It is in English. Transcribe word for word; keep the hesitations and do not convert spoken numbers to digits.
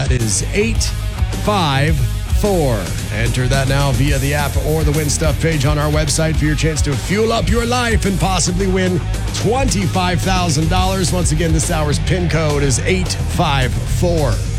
That is eight five four. Enter that now via the app or the Win Stuff page on our website for your chance to fuel up your life and possibly win twenty-five thousand dollars. Once again, this hour's PIN code is eight five four.